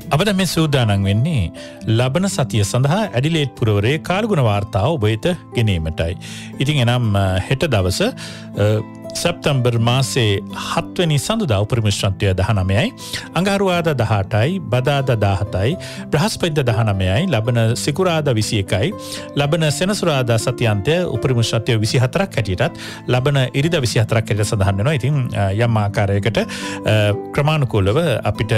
අපද මේ සූදානම් වෙන්නේ ලබන සතිය සඳහා ඇඩිලේඩ් පුරවරේ කාලගුණ වාර්තාව ඔබ වෙත ගෙනීමටයි. ඉතින් එනම් හෙට දවස සැප්තැම්බර් මාසේ 7 වෙනි සඳුදා උපරිම උෂ්ණත්වය 19යි, අඟහරුවාදා 18යි, බදාදා 17යි, බ්‍රහස්පතින්දා 19යි, ලබන සිකුරාදා 21යි, ලබන සෙනසුරාදා සතියාන්තය උපරිම උෂ්ණත්වය 24ක් හැටියටත්, ලබන ඉරිදා 24ක් හැටියට සඳහන් වෙනවා. ඉතින් යම් ආකාරයකට ක්‍රමානුකූලව අපිට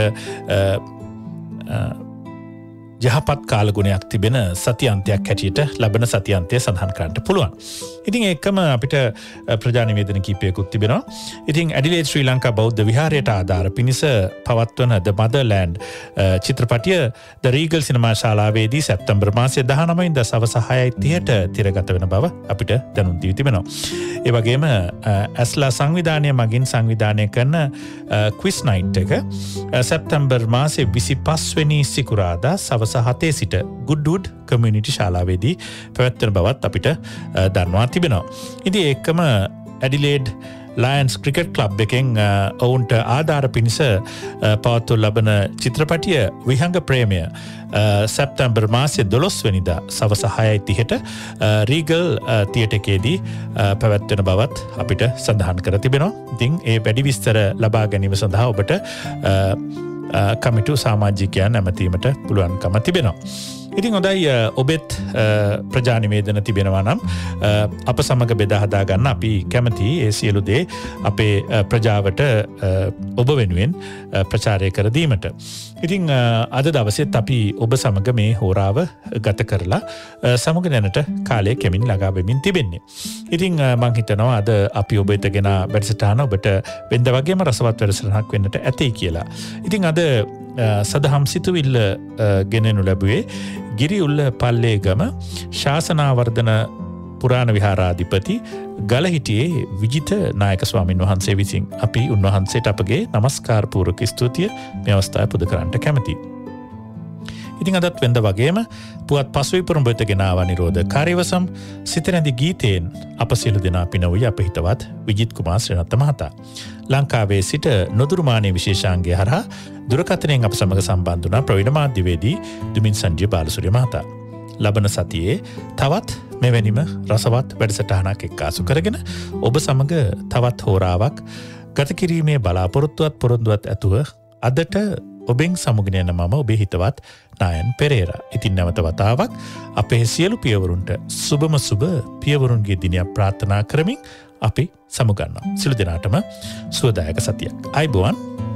යහපත් කාලගුණයක් තිබෙන සතියන්තයක් හැටියට ලබන සතියන්තය සඳහන් කරන්නට පුළුවන්. ඉතින් ඒකම අපිට ප්‍රජා නිවේදන කීපයකුත් තිබෙනවා. ඉතින් ඇඩිලේඩ් ශ්‍රී ලංකා බෞද්ධ විහාරයට ආධාර පිණිස පවත්වන The Motherland චිත්‍රපටිය The Regal සිනමා ශාලාවේදී සැප්තැම්බර් මාසයේ 19 වෙනිදා සවස 6:30ට තිරගත වෙන බව අපිට දැනුම් දී තිබෙනවා. ඒ වගේම ඇස්ලා සංවිධානය මගින් සංවිධානය කරන ක්විස් නයිට් එක සැප්තැම්බර් මාසයේ 25 වෙනි සිකුරාදා සවස 7 සිට ගුඩ්වුඩ් කමියුනිටි ශාලාවේදී පැවැත්වෙන බවත් අපිට දන්වා තිබෙනවා. ඉතින් ඒකම ඇඩිලේඩ් ලයන්ස් ක්‍රිකට් ක්ලබ් එකෙන් ඔවුන්ට ආධාර පිණිස පවත්වනු ලබන චිත්‍රපටිය විහංග ප්‍රේමය සැප්තැම්බර් මාසයේ 12 වෙනිදා සවස 6:30ට රීගල් තියටර් එකේදී පැවැත්වෙන බවත් අපිට සඳහන් කර තිබෙනවා. ඉතින් ඒ වැඩි විස්තර ලබා ගැනීම සඳහා ඔබට කමිටු සමාජිකයන් ඇමතීමට පුළුවන්කම තිබෙනවා. ඉතින් හොඳයි, ඔබෙත් ප්‍රජා නිවේදන තිබෙනවා නම් අප සමග බෙදා හදා ගන්න අපි කැමති ඒ සියලු දේ අපේ ප්‍රජාවට ඔබ වෙනුවෙන් ප්‍රචාරය කර දීමට. ඉතින් අද දවසෙත් අපි ඔබ සමග මේ හෝරාව ගත කරලා සමග දැනට කාලය කෙමින් ළඟා වෙමින් තිබෙන්නේ. ඉතින් මම හිතනවා අද අපි ඔබ වෙතගෙන වැඩසටහන ඔබට වෙනද වගේම රසවත් වැඩසටහනක් වෙන්නට ඇතේ කියලා. ඉතින් අද සදහම් සිතුවිල්ල ගෙනෙනු ලැබුවේ ගිරිඋල්ල පල්ලේගම ශාසනාවර්ධන පුරාණ විහාරාධිපති ගලහිටියේ විජිත නායක ස්වාමින් වහන්සේ විසින්. අපි උන්වහන්සේට අපගේ නමස්කාර පූර්වක ස්තුතිය මේ අවස්ථාවේ පුද කරන්නට කැමැතියි. ඉතින් අදත් වෙනද වගේම පුවත් පසුවිපුරම් වෙත ගෙනාවා නිරෝධ කාර්යවසම් සිතනැදි ගීතයෙන් අප සියලු දෙනා පිනවුයි අප හිතවත් විජිත් කුමාර් ශ්‍රීනත්ත මහතා. ලංකාවේ සිට නොදුරුමානයේ විශේෂාංගය හරහා දුරකථනයෙන් අප සමග සම්බන්ධ වුණා ප්‍රවීණ මාධ්‍යවේදී දුමින් සංජය බාලසූරිය මහතා. ලබන සතියේ තවත් මෙවැනිම රසවත් වැඩසටහනක් එක්කාසු කරගෙන ඔබ සමග තවත් හෝරාවක් ගත කිරීමේ බලාපොරොත්තුවත් පොරොන්දුවත් ඇතුව අදට ඔබෙන් සමුගෙන යන මම ඔබේ හිතවත් නායන් පෙරේරා. ඉතින් නැවත වතාවක් අපේ සියලු පියවරුන්ට සුබම සුබ පියවරුන්ගේ දිනයක් ප්‍රාර්ථනා කරමින් අපි සමුගන්නවා. සියලු දෙනාටම සුවදායක සතියක්. අයබෝවන්.